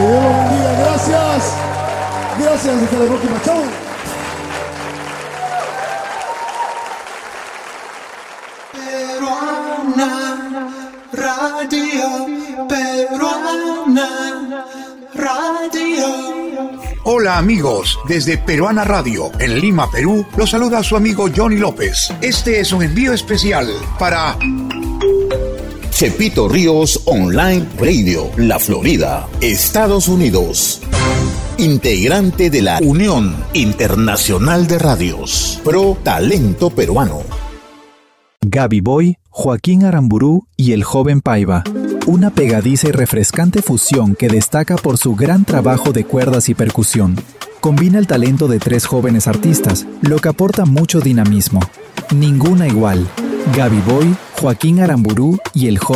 Dios los bendiga. Gracias. Gracias. Hasta la próxima. Chao. Hola amigos, desde Peruana Radio, en Lima, Perú, los saluda su amigo Johnny López. Este es un envío especial para Chepito Ríos Online Radio, La Florida, Estados Unidos. Integrante de la Unión Internacional de Radios, Pro Talento Peruano. Gaby Boy, Joaquín Aramburú y el joven Paiva. Una pegadiza y refrescante fusión que destaca por su gran trabajo de cuerdas y percusión. Combina el talento de 3 jóvenes artistas, lo que aporta mucho dinamismo. Ninguna igual. Gaby Boy, Joaquín Aramburú y el joven